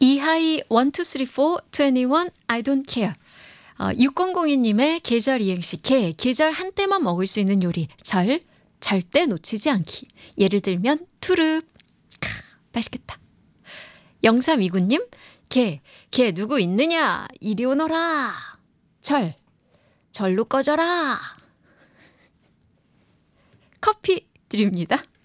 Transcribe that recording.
이하이 1234 21 I don't care. 6002님의 계절 이행시 개, 계절 한때만 먹을 수 있는 요리 절대 놓치지 않기. 예를 들면 투릅. 맛있겠다. 0329님 개 누구 있느냐 이리 오너라. 절로 꺼져라. 커피 드립니다.